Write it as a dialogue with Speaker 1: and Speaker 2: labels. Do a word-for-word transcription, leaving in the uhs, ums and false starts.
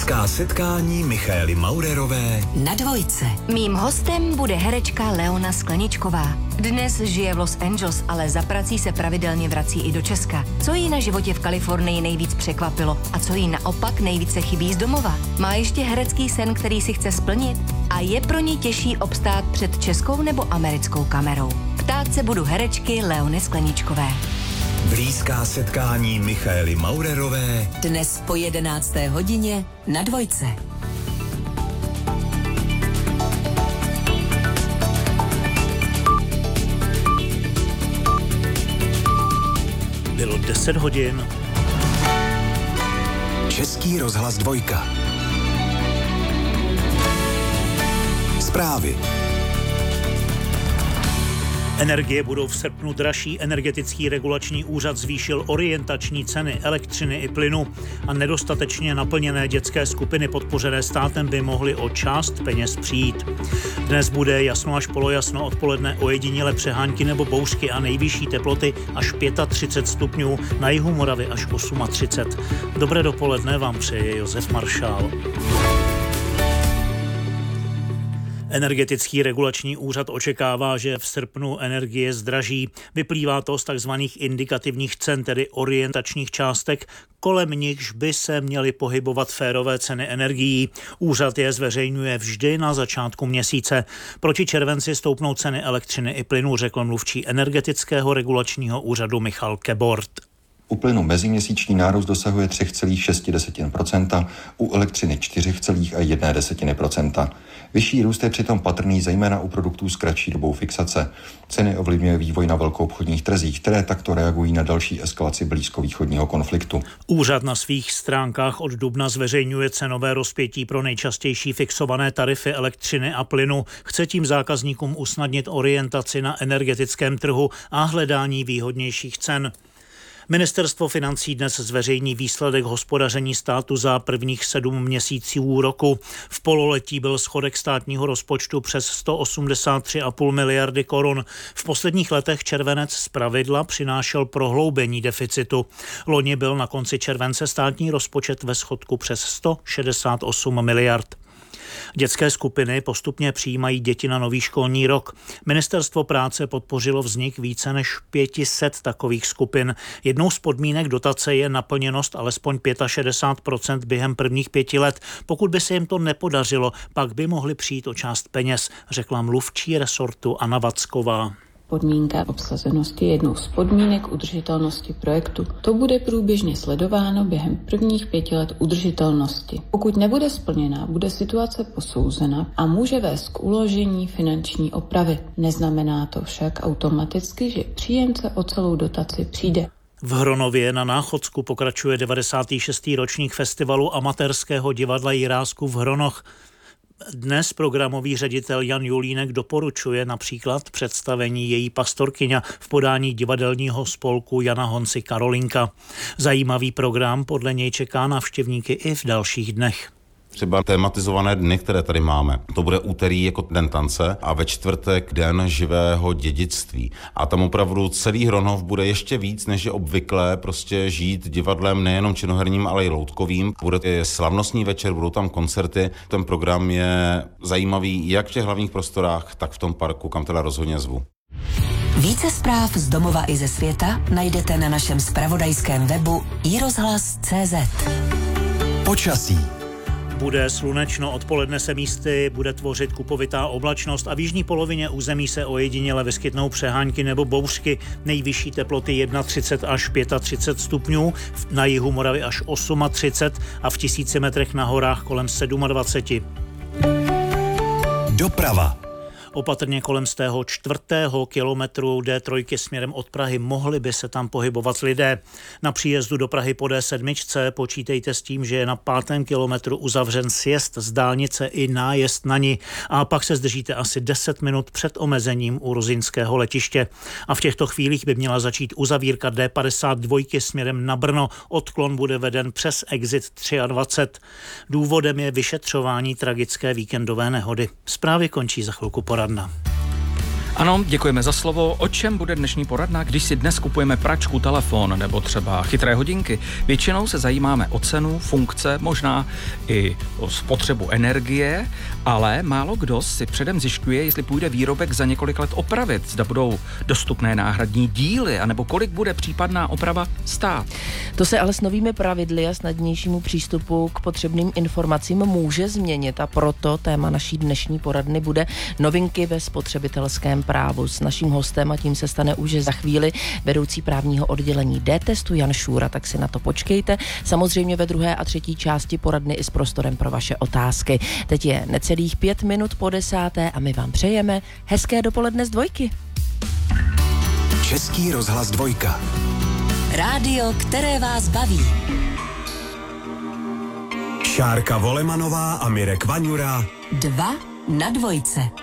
Speaker 1: Blízká setkání Michaely Maurerové
Speaker 2: na Dvojce.
Speaker 3: Mým hostem bude herečka Leona Skleničková. Dnes žije v Los Angeles, ale za prací se pravidelně vrací i do Česka. Co jí na životě v Kalifornii nejvíc překvapilo a co jí naopak nejvíce chybí z domova? Má ještě herecký sen, který si chce splnit? A je pro ní těžší obstát před českou nebo americkou kamerou? Ptát se budu herečky Leony Skleničkové.
Speaker 1: Blízká setkání Michaely Maurerové
Speaker 2: dnes po jedenácté hodině na Dvojce.
Speaker 4: Bylo deset hodin.
Speaker 1: Český rozhlas Dvojka. Zprávy.
Speaker 4: Energie budou v srpnu dražší. Energetický regulační úřad zvýšil orientační ceny elektřiny i plynu a nedostatečně naplněné dětské skupiny podpořené státem by mohly o část peněz přijít. Dnes bude jasno až polojasno, odpoledne ojediněle přehánky nebo bouřky a nejvyšší teploty až třicet pět stupňů, na jihu Moravy až třicet osm. Dobré dopoledne vám přeje Josef Maršál. Energetický regulační úřad očekává, že v srpnu energie zdraží. Vyplývá to z takzvaných indikativních cen, tedy orientačních částek, kolem nichž by se měly pohybovat férové ceny energií. Úřad je zveřejňuje vždy na začátku měsíce. Proti červenci stoupnou ceny elektřiny i plynu, řekl mluvčí energetického regulačního úřadu Michal Kebort.
Speaker 5: U plynu meziměsíční nárůst dosahuje tři celá šest procenta, u elektřiny čtyři celá jedna procenta. Vyšší růst je přitom patrný zejména u produktů s kratší dobou fixace. Ceny ovlivňuje vývoj na velkoobchodních trzích, které takto reagují na další eskalaci blízkovýchodního konfliktu.
Speaker 4: Úřad na svých stránkách od dubna zveřejňuje cenové rozpětí pro nejčastější fixované tarify elektřiny a plynu. Chce tím zákazníkům usnadnit orientaci na energetickém trhu a hledání výhodnějších cen. Ministerstvo financí dnes zveřejní výsledek hospodaření státu za prvních sedm měsíců roku. V pololetí byl schodek státního rozpočtu přes sto osmdesát tři celá pět miliardy korun. V posledních letech červenec zpravidla přinášel prohloubení deficitu. Loni byl na konci července státní rozpočet ve schodku přes sto šedesát osm miliard. Dětské skupiny postupně přijímají děti na nový školní rok. Ministerstvo práce podpořilo vznik více než pět set takových skupin. Jednou z podmínek dotace je naplněnost alespoň šedesát pět procent během prvních pěti let. Pokud by se jim to nepodařilo, pak by mohli přijít o část peněz, řekla mluvčí resortu Anna Vacková.
Speaker 6: Podmínka obsazenosti je jednou z podmínek udržitelnosti projektu. To bude průběžně sledováno během prvních pěti let udržitelnosti. Pokud nebude splněna, bude situace posouzena a může vést k uložení finanční opravy. Neznamená to však automaticky, že příjemce o celou dotaci přijde.
Speaker 4: V Hronově na Náchodsku pokračuje devadesátý šestý ročník festivalu amatérského divadla Jirásku v Hronoch. Dnes programový ředitel Jan Julínek doporučuje například představení Její pastorkyňa v podání divadelního spolku Jana Honzy Karolinka. Zajímavý program podle něj čeká návštěvníky i v dalších dnech.
Speaker 7: Třeba tématizované dny, které tady máme. To bude úterý jako den tance a ve čtvrtek den živého dědictví. A tam opravdu celý Hronov bude ještě víc, než je obvyklé, prostě žít divadlem nejenom činoherním, ale i loutkovým. Bude slavnostní večer, budou tam koncerty. Ten program je zajímavý jak v těch hlavních prostorách, tak v tom parku, kam teda rozhodně zvu.
Speaker 2: Více zpráv z domova i ze světa najdete na našem zpravodajském webu i rozhlas tečka cé zet.
Speaker 1: Počasí.
Speaker 4: Bude slunečno, odpoledne se místy bude tvořit kupovitá oblačnost a v jižní polovině území se ojediněle vyskytnou přehánky nebo bouřky. Nejvyšší teploty třicet jedna až třicet pět stupňů, na jihu Moravy až třicet osm a v tisíci metrech na horách kolem dvacet sedm.
Speaker 1: Doprava.
Speaker 4: Opatrně kolem z tého čtvrtého kilometru D tři směrem od Prahy mohli by se tam pohybovat lidé. Na příjezdu do Prahy po D sedm počítejte s tím, že je na pátém kilometru uzavřen sjezd z dálnice i nájezd na ní a pak se zdržíte asi deset minut před omezením u Ruzyňského letiště. A v těchto chvílích by měla začít uzavírka D padesát dva směrem na Brno. Odklon bude veden přes exit dvacet tři. Důvodem je vyšetřování tragické víkendové nehody. Zprávy končí za chvilku poradna.
Speaker 8: Ano, děkujeme za slovo. O čem bude dnešní poradna? Když si dnes kupujeme pračku, telefon nebo třeba chytré hodinky, většinou se zajímáme o cenu, funkce, možná i o spotřebu energie, ale málo kdo si předem zjišťuje, jestli půjde výrobek za několik let opravit, zda budou dostupné náhradní díly, anebo kolik bude případná oprava stát.
Speaker 9: To se ale s novými pravidly a snadnějšímu přístupu k potřebným informacím může změnit a proto téma naší dnešní poradny bude novinky ve spotřebitelském právu. S naším hostem, a tím se stane už za chvíli, vedoucí právního oddělení D-testu Jan Šůra, tak si na to počkejte. Samozřejmě ve druhé a třetí části poradny i s prostorem pro vaše otázky. Teď je necelých pět minut po desáté a my vám přejeme hezké dopoledne z dvojky.
Speaker 1: Český rozhlas dvojka.
Speaker 2: Rádio, které vás baví.
Speaker 1: Šárka Volemanová a Mirek Vaňura.
Speaker 2: Dva na dvojce.